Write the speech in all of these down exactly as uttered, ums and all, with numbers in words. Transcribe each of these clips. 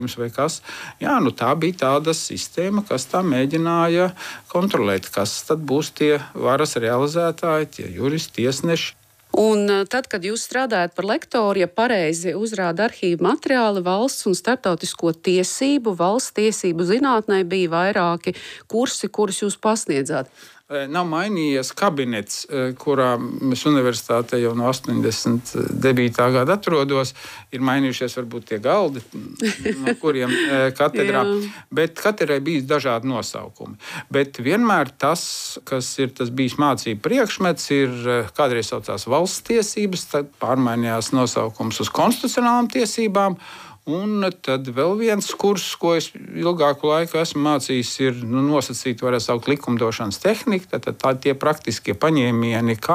vai kas. Jā, nu tā bija tāda sistēma, kas tā mēģināja kontrolēt, kas tad būs tie varas realizētāji, tie juristi, tiesneši. Un tad, kad jūs strādājat par lektoru, ja pareizi uzrāda arhīvu materiāli, valsts un starptautisko tiesību, valsts tiesību zinātnē bija vairāki kursi, kurus jūs pasniedzāt. Nav mainījies kabinets, kurā mēs universitātē jau no astoņdesmit devītā gada atrodos. Ir mainījušies varbūt tie galdi, no kuriem katedrā. Bet katedrai bijis dažādi nosaukumi. Bet vienmēr tas, kas ir tas bijis mācību priekšmets, ir kādreiz saucās valsts tiesības, tad pārmainījās nosaukums uz konstitucionālām tiesībām. Un tad vēl viens kurs, ko es ilgāku laiku esmu mācījis, ir nu, nosacīt, varētu saukt, likumdošanas tehnika. Tad tā tie praktiskie paņēmieni, kā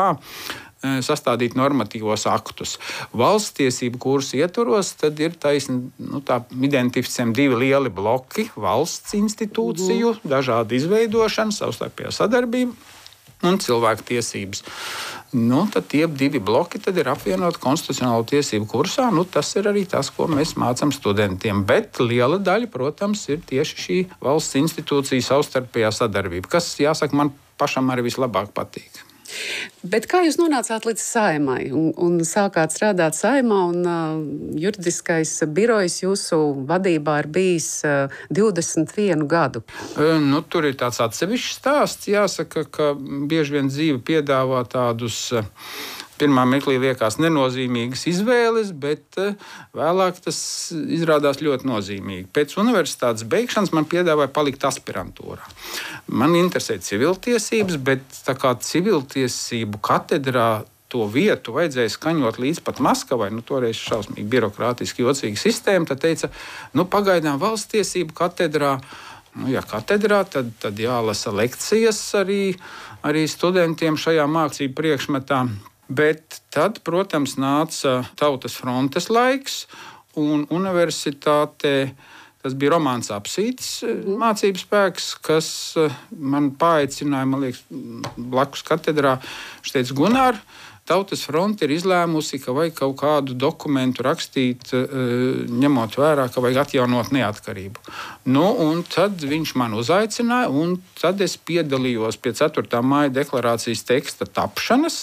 sastādīt normatīvos aktus. Valsts tiesību kursu ietvaros tad ir taisni, nu, tā identificējami divi lieli bloki - valsts institūciju, mm. dažādi izveidošana, savstarpējā sadarbība un cilvēku tiesības. Nu, tad tie divi bloki tad ir apvienoti konstitucionālo tiesību kursā. Nu, tas ir arī tas, ko mēs mācām studentiem. Bet liela daļa, protams, ir tieši šī valsts institūcija savstarpējā sadarbība, kas, jāsaka, man pašam arī vislabāk patīk. Bet kā jūs nonācāt līdz Saeimai un, un sākāt strādāt Saeimā, un uh, juridiskais birojs jūsu vadībā ir bijis uh, divdesmit vienu gadu? E, nu, tur ir tāds atsevišķs stāsts. Jāsaka, ka bieži vien dzīve piedāvā tādus pirmā mirklī liekas nenozīmīgas izvēles, bet vēlāk tas izrādās ļoti nozīmīgi. Pēc universitātes beigšanas man piedāvāja palikt aspirantūrā. Man interesē civiltiesības, bet tā kā civiltiesību katedrā to vietu vajadzēja skaņot līdz pat Maskavai, nu toreiz šausmīgi birokrātiski jocīga sistēma, tad teica, nu pagaidām valsts tiesību katedrā, nu ja katedrā, tad, tad jālasa lekcijas arī, arī studentiem šajā mācību priekšmetā. Bet tad, protams, nāca Tautas frontes laiks, un universitātē tas bija Romāns Apsītis mācību spēks, kas man paaicināja, man liekas, blakus katedrā. Viņš teica, Gunār, Tautas fronte ir izlēmusi, ka vajag kaut kādu dokumentu rakstīt, ņemot vērā, ka vajag atjaunot neatkarību. Nu, un tad viņš man uzaicināja, un tad es piedalījos pie ceturtā māja deklarācijas teksta tapšanas.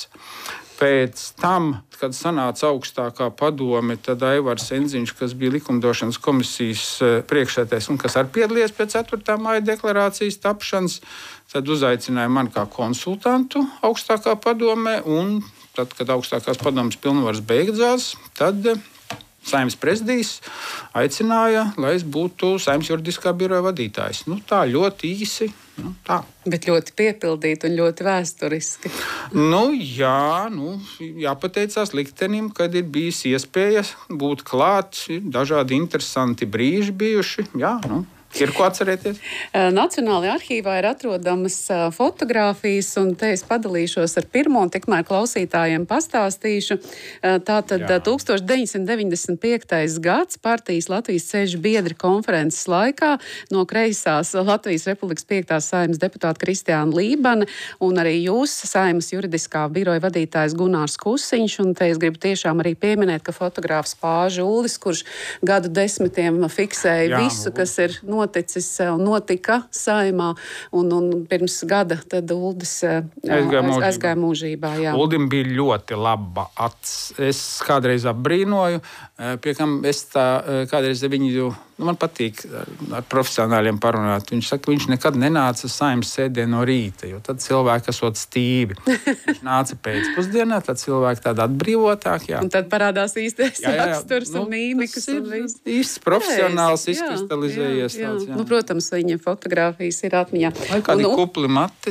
Pēc tam, kad sanāca augstākā padome, tad Aivars Enziņš, kas bija likumdošanas komisijas priekšsēdētājs un kas arī piedalījās pie ceturtā māja deklarācijas tapšanas, tad uzaicināja mani kā konsultantu augstākā padomē, un tad, kad augstākās padomes pilnvaras beidzās, tad Saeimas prezidijs aicināja, lai es būtu Saeimas juridiskā biroja vadītājs. Nu, tā ļoti īsi. Nu, tā. Bet ļoti piepildīti un ļoti vēsturiski. Nu, jā, nu, jāpateicās liktenim, kad ir bijis iespēja būt klāt. Ir dažādi interesanti brīži bijuši. Jā, nu. Ir ko atcerēties? Nacionālajā arhīvā ir atrodamas fotogrāfijas, un te es padalīšos ar pirmo, un tikmēr klausītājiem pastāstīšu. Tātad Jā. tūkstoš deviņsimt deviņdesmit piektais gads partijas Latvijas ceļu biedri konferences laikā no kreisās Latvijas Republikas piektās Saeimas deputāta Kristiāna Lībane, un arī jūs, Saeimas juridiskā biroja vadītājs Gunārs Kusiņš, un te es gribu tiešām arī pieminēt, ka fotogrāfs Pāža Uldis, kurš gadu desmitiem fiksēja Jā, visu, kas ir no noticis un notika Saeimā, un, un pirms gada tad Uldis aizgāja mūžībā. Aizgāja mūžībā jā. Uldim bija ļoti laba acs. Es kādreiz apbrīnoju, pie kam es tā kādreiz viņu, nu, man patīk ar profesionāļiem parunāt. Viņš saka, viņš nekad nenāca Saeimas sēdē no rīta, jo tad cilvēki esot stīvi. Viņš nāca pēcpusdienā, tad cilvēki tādi atbrīvotāk. Jā. Un tad parādās īstais jā, jā, jā. raksturs nu, un mīmikas. Īsts profesionāls izkristalizējies. Jā, jā. Jā. Nu, protams, viņa fotogrāfijas ir atmiņā. Vai kādi un, kupli mati.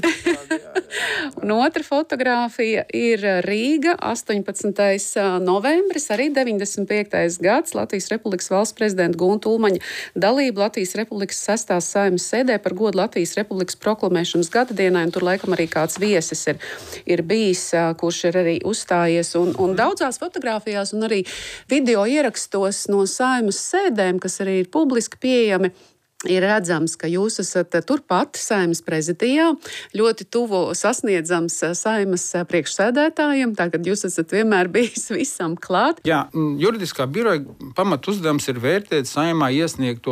Un otra fotogrāfija ir Rīga, astoņpadsmitais novembris, arī deviņdesmit piektais gads, Latvijas Republikas valsts prezidenta Gunta Ulmaņa dalība Latvijas Republikas sestās Saeimas sēdē par godu Latvijas Republikas proklamēšanas gadadienai, un tur laikam arī kāds viesis ir, ir bijis, kurš ir arī uzstājies, un, un daudzās fotogrāfijās un arī video ierakstos no Saeimas sēdēm, kas arī ir publiski pieejami, ir redzams, ka jūs esat turpat Saeimas prezidijā, ļoti tuvu sasniedzams Saeimas priekšsēdētājiem. Tagad jūs esat vienmēr bijis visam klāt. Jā, juridiskā biroja pamat uzdevums ir vērtēt Saeimā iesniegto